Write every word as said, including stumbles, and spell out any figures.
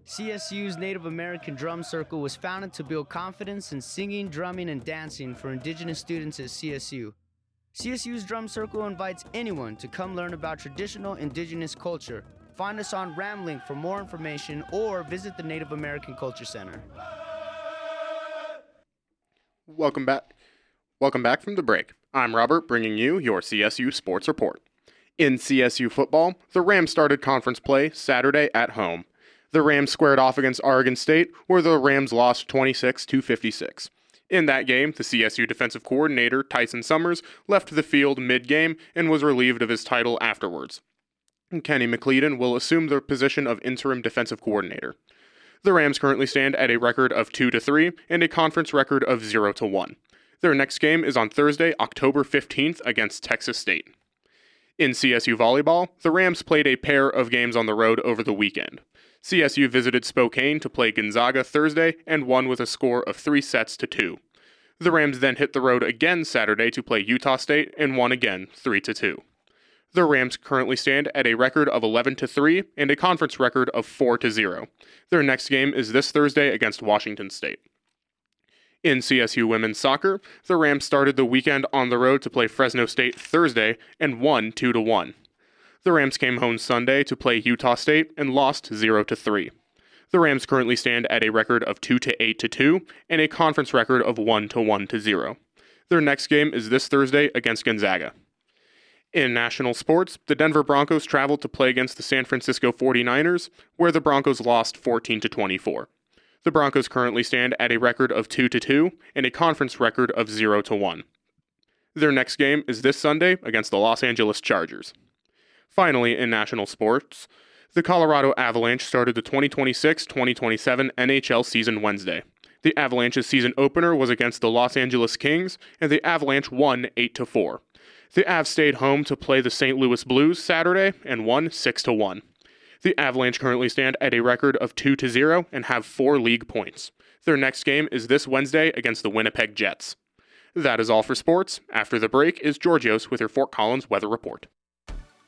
C S U's Native American Drum Circle was founded to build confidence in singing, drumming, and dancing for Indigenous students at C S U. C S U's Drum Circle invites anyone to come learn about traditional Indigenous culture. Find us on Ramlink for more information or visit the Native American Culture Center. Welcome back. Welcome back from the break. I'm Robert, bringing you your C S U Sports Report. In C S U football, the Rams started conference play Saturday at home. The Rams squared off against Oregon State, where the Rams lost twenty-six to fifty-six. In that game, the C S U defensive coordinator, Tyson Summers, left the field mid-game and was relieved of his title afterwards. Kenny McLeodon will assume the position of interim defensive coordinator. The Rams currently stand at a record of two to three and a conference record of zero to one. Their next game is on Thursday, October fifteenth against Texas State. In C S U volleyball, the Rams played a pair of games on the road over the weekend. C S U visited Spokane to play Gonzaga Thursday and won with a score of three sets to two. The Rams then hit the road again Saturday to play Utah State and won again three to two. The Rams currently stand at a record of eleven to three and a conference record of four to zero. Their next game is this Thursday against Washington State. In C S U women's soccer, the Rams started the weekend on the road to play Fresno State Thursday and won two to one. The Rams came home Sunday to play Utah State and lost zero to three. The Rams currently stand at a record of two to eight to two and a conference record of one to one to zero. Their next game is this Thursday against Gonzaga. In national sports, the Denver Broncos traveled to play against the San Francisco forty-niners, where the Broncos lost fourteen to twenty-four. The Broncos currently stand at a record of two to two and a conference record of zero to one. Their next game is this Sunday against the Los Angeles Chargers. Finally, in national sports, the Colorado Avalanche started the twenty twenty-six twenty twenty-seven N H L season Wednesday. The Avalanche's season opener was against the Los Angeles Kings, and the Avalanche won eight to four. The Avs stayed home to play the Saint Louis Blues Saturday and won six to one. The Avalanche currently stand at a record of two to zero and have four league points. Their next game is this Wednesday against the Winnipeg Jets. That is all for sports. After the break is Georgios with your Fort Collins weather report.